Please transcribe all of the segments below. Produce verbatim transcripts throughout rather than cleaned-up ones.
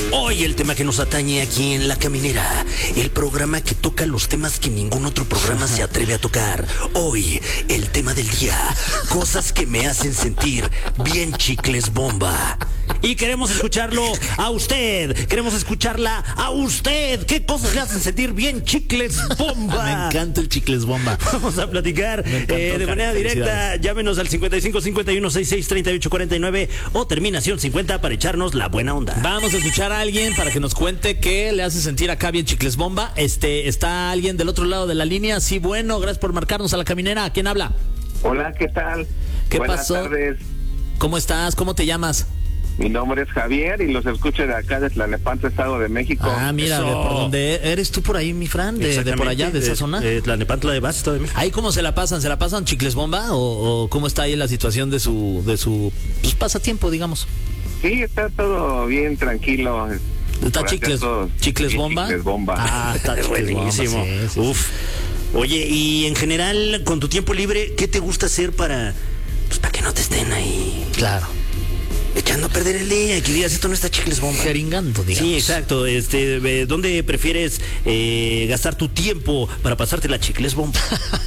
Hoy el tema que nos atañe aquí en La Caminera, el programa que toca los temas que ningún otro programa se atreve a tocar. Hoy, el tema del día, cosas que me hacen sentir bien chicles bomba. Y queremos escucharlo a usted, queremos escucharla a usted. ¿Qué cosas le hacen sentir bien chicles bomba? Me encanta el chicles bomba. Vamos a platicar eh, de manera directa. Llámenos al cincuenta y cinco cincuenta y uno sesenta y seis treinta y ocho cuarenta y nueve o terminación cincuenta para echarnos la buena onda. Vamos a escuchar a alguien para que nos cuente qué le hace sentir acá bien chicles bomba. Este, está alguien del otro lado de la línea. Sí, bueno, gracias por marcarnos a La Caminera. ¿Quién habla? Hola, ¿qué tal? ¿Qué Buenas pasó? tardes. ¿Cómo estás? ¿Cómo te llamas? Mi nombre es Javier y los escucho de acá, de Tlalnepantla, Estado de México. Ah, mira, Eso. de por donde eres tú por ahí, mi Fran, de, de por allá, de esa zona. De Tlalnepantla de Basto de México. ¿Ahí cómo se la pasan? ¿Se la pasan chicles bomba? ¿O, o cómo está ahí la situación de su de su pues, pasatiempo, digamos? Sí, está todo bien, tranquilo. ¿Está Por acá chicles, todo chicles bien bomba? Chicles bomba. Ah, está chicles bomba, Buenísimo. sí, sí, sí. Uf. Oye, y en general, con tu tiempo libre, ¿qué te gusta hacer para, pues, para que no te estén ahí Claro. echando a perder el día y que digas esto no está chicles bomba? Jeringando, digamos. Sí, exacto. Este, eh, ¿dónde prefieres eh, gastar tu tiempo para pasarte la chicles bomba?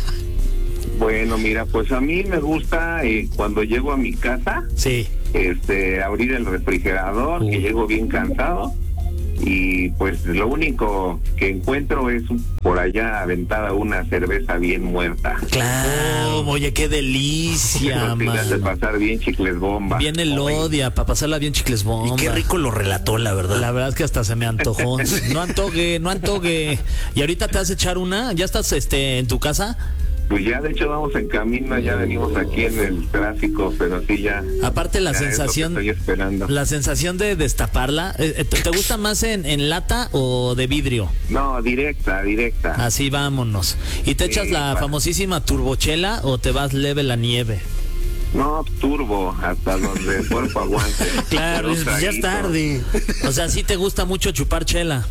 Bueno, mira, pues a mí me gusta eh, cuando llego a mi casa, Sí. este, abrir el refrigerador, Uy. que llego bien cansado. Y pues lo único que encuentro es por allá aventada una cerveza bien muerta. Claro. Oh, oye, qué delicia, Te hace man. pasar bien chicles bomba. Bien elodia, para pasarla bien chicles bomba. Y qué rico lo relató, la verdad. La verdad es que hasta se me antojó. No antoje, no antoje. Y ahorita te vas a echar una. ¿Ya estás este en tu casa? Pues ya de hecho vamos en camino, ya venimos aquí en el tráfico, pero sí ya. Aparte la ya sensación, es lo que estoy esperando. la sensación de destaparla. eh, ¿Te te gusta más en, en lata o de vidrio? No, directa, directa. Así vámonos. ¿Y te Sí, echas la va. famosísima turbochela o te vas leve la nieve? No, turbo, hasta donde el cuerpo aguante. Claro, Pero un pues, ya es traguito. tarde. O sea, sí te gusta mucho chupar chela.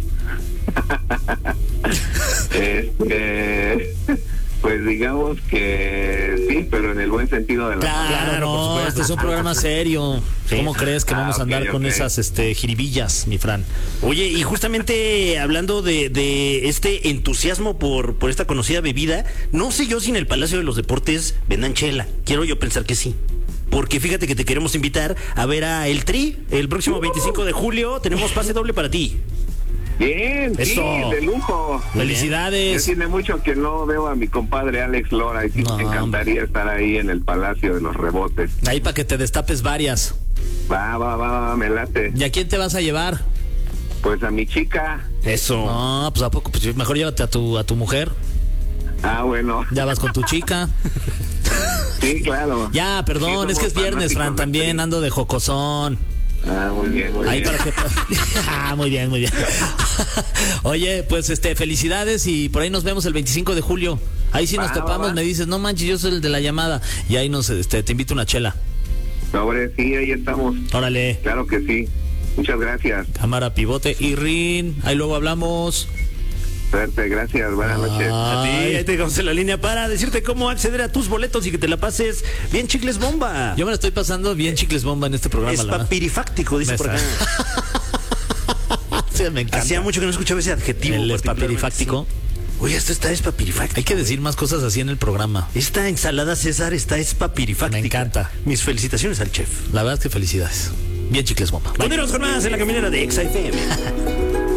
Este, pues digamos que sí, pero en el buen sentido de la Claro, Claro, por no, supuesto. este es un programa serio. Sí. ¿Cómo crees que Ah, vamos a andar ok, con ok. esas este jiribillas, mi Fran? Oye, y justamente hablando de, de este entusiasmo por, por esta conocida bebida, no sé yo si en el Palacio de los Deportes vendan chela. Quiero yo pensar que sí. Porque fíjate que te queremos invitar a ver a El Tri el próximo veinticinco de julio. Tenemos pase doble para ti. Bien, sí, Eso. de lujo. Ya Felicidades. tiene mucho que no veo a mi compadre Alex Lora y sí No, me encantaría estar ahí en el Palacio de los Rebotes. Ahí para que te destapes varias. Va, va, va, va, me late. ¿Y a quién te vas a llevar? Pues a mi chica. Eso. No, pues a poco, pues mejor llévate a tu a tu mujer. Ah, bueno. Ya vas con tu chica. Sí, claro. Ya, perdón, Sí, es que es somos viernes, Fran, fanáticos del también Tri. ando de jocosón. Ah, muy bien, muy Ahí bien. para que ah, muy bien, muy bien. Oye, pues este, felicidades y por ahí nos vemos el veinticinco de julio. Ahí si nos Va, topamos va, va. me dices, "No manches, yo soy el de la llamada." Y ahí nos este te invito una chela. Sobre, sí, ahí estamos. Órale. Claro que sí. Muchas gracias. Cámara, pivote y rin. Ahí luego hablamos. Suerte, gracias. Buenas noches. A ti, Ay. ahí te dejamos en la línea para decirte cómo acceder a tus boletos y que te la pases bien chicles bomba. Yo me la estoy pasando bien chicles bomba en este programa, Es la verdad. papirifáctico, dice Me por acá. Sí, me encanta. Hacía mucho que no escuchaba ese adjetivo. El particularmente. espapirifáctico. Oye, esto está espapirifáctico. Hay que decir más cosas así en el programa. Esta ensalada César está espapirifáctica. Me encanta. Mis felicitaciones al chef. La verdad es que felicidades. Bien chicles bomba. Continuamos con más en La Caminera de Exa F M.